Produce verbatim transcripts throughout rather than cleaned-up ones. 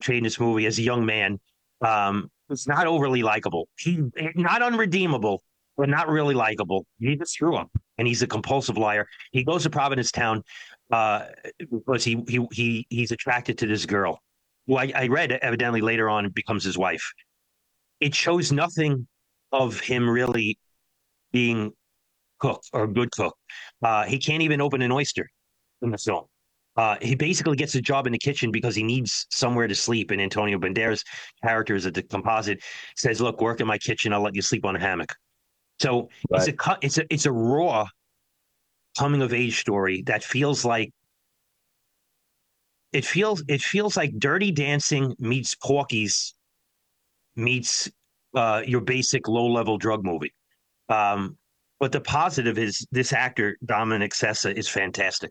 portrayed in this movie as a young man. Um, it's not overly likable. He not unredeemable, but not really likable. He's a screw up, and he's a compulsive liar. He goes to Providence Town uh, because he he he he's attracted to this girl, who I, I read evidently later on becomes his wife. It shows nothing of him really being cook or a good cook. Uh, he can't even open an oyster in the film. Uh, he basically gets a job in the kitchen because he needs somewhere to sleep. And Antonio Banderas' character is a composite says, "Look, work in my kitchen. I'll let you sleep on a hammock." So it's Right. a it's a it's a raw coming of age story that feels like it feels it feels like Dirty Dancing meets Porky's meets uh, your basic low level drug movie. Um, but the positive is this actor Dominic Sessa is fantastic.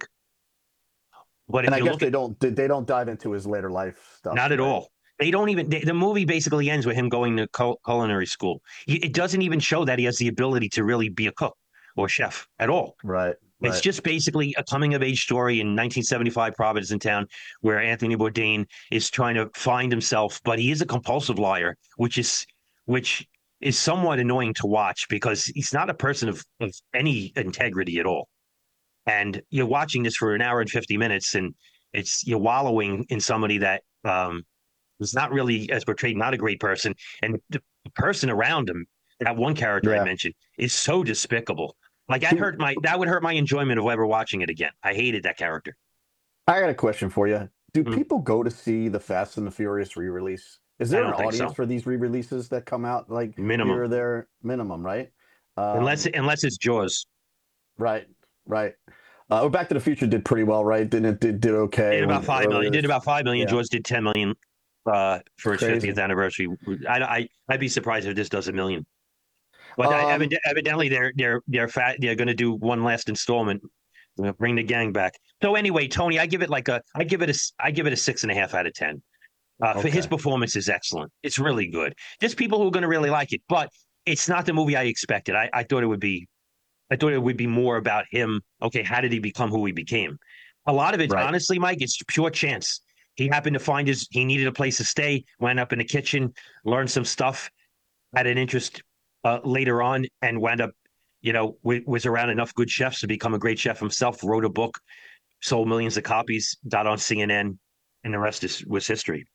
But And if I you guess look they at don't they don't dive into his later life stuff, not at right? all, they don't even. They, the movie basically ends with him going to cul- culinary school. It doesn't even show that he has the ability to really be a cook or chef at all. Right, It's right. just basically a coming of age story in nineteen seventy-five Providence in town where Anthony Bourdain is trying to find himself, but he is a compulsive liar, which is which is somewhat annoying to watch because he's not a person of, of any integrity at all. And you're watching this for an hour and fifty minutes, and it's you're wallowing in somebody that um, was not really as portrayed, not a great person, and the person around him, that one character I Yeah. mentioned, is so despicable. Like that See, hurt my that would hurt my enjoyment of ever watching it again. I hated that character. I got a question for you. Do Mm, people go to see the Fast and the Furious re-release? Is I there an don't think audience so. for these re-releases that come out like here Minimum, or there? Minimum, right? unless Um, unless it's Jaws. right, right. Uh, oh, Back to the Future did pretty well, right? Didn't it? Did, did okay Did about when five million. earlier Did this? about five million. Yeah, Jaws did ten million uh, for it's its fiftieth crazy. anniversary. I, I I'd be surprised if this does a million. But I, Um, evidently, they're they're they're fat. They're going to do one last installment. Bring the gang back. So anyway, Tony, I give it like a I give it a I give it a six and a half out of ten. Uh, for his okay, performance is excellent. It's really good. There's people who are going to really like it, but it's not the movie I expected. I, I thought it would be. I thought it would be more about him. Okay, how did he become who he became? A lot of it, right. honestly, Mike, it's pure chance. He happened to find his. He needed a place to stay. Went up in the kitchen, learned some stuff, had an interest uh, later on, and wound up, you know, w- was around enough good chefs to become a great chef himself. Wrote a book, sold millions of copies, got on C N N, and the rest is was history.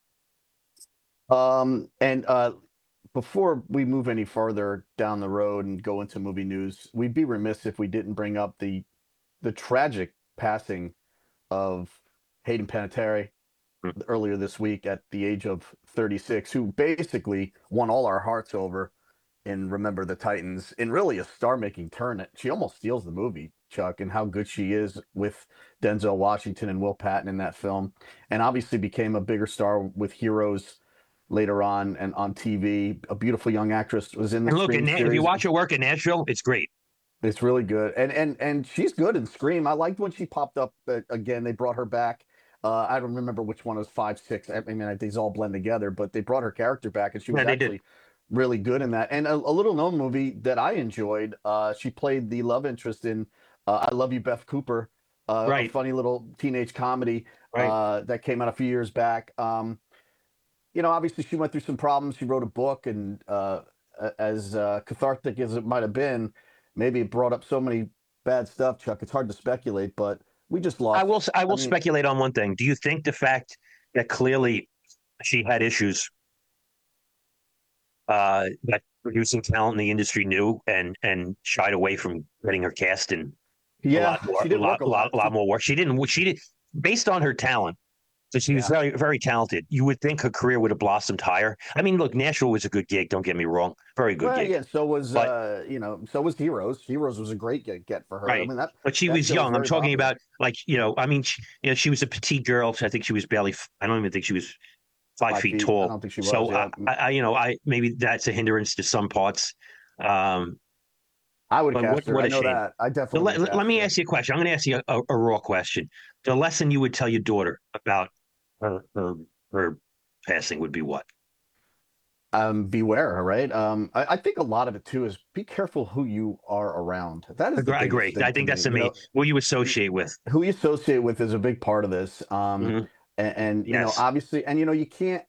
Um, and uh, before we move any further down the road and go into movie news, we'd be remiss if we didn't bring up the the tragic passing of Hayden Panettiere earlier this week at the age of thirty-six, who basically won all our hearts over in Remember the Titans in really a star-making turn. She almost steals the movie, Chuck, and how good she is with Denzel Washington and Will Patton in that film, and obviously became a bigger star with Heroes later on and on T V. A beautiful young actress was in the And look, Scream and if you series. watch her work in Nashville, it's great. It's really good, and and and she's good in Scream. I liked when she popped up uh, again. They brought her back. Uh, I don't remember which one was five, six. I mean, these all blend together, but they brought her character back, and she Yeah, was they did. actually really good in that. And a, a little known movie that I enjoyed. Uh, she played the love interest in uh, "I Love You, Beth Cooper," uh, a Right, funny little teenage comedy right. uh, that came out a few years back. Um, you know, obviously she went through some problems. She wrote a book, and uh, as uh, cathartic as it might have been, maybe it brought up so many bad stuff, Chuck. It's hard to speculate, but we just I lost. will. I I will mean, speculate on one thing. Do you think the fact that clearly she had issues uh, that producing talent in the industry knew and and shied away from getting her cast in a yeah, lot more, she a didn't lot, work a a lot, lot. a lot She, more work. She didn't. She did based on her talent. So she was yeah, very, very talented. You would think her career would have blossomed higher. I mean, look, Nashville was a good gig. Don't get me wrong, very good well, gig. yeah. So was But uh, you know, so was Heroes. Heroes was a great get, get for her. I right, mean that but she that was show was young. I'm very talking popular. about like you know. I mean, she, you know, she was a petite girl. So I think she was barely. I don't even think she was five Five feet feet. I tall. don't think she was. So I, Yeah, I, you know, I maybe that's a hindrance to some parts. Um, I would have but what cast her. what I a know shame. that. I So definitely would have let, let cast me her. ask you a question. I'm going to ask you a, a, a raw question. The lesson you would tell your daughter about her, her, her passing would be what? Um, beware, right? Um, I, I think a lot of it too is be careful who you are around. That is the I biggest agree. thing I to think that's me. the You main. know, What you associate with. who you associate with is a big part of this. Um, Hmm. and, and you know, Yes. obviously, and you know, you can't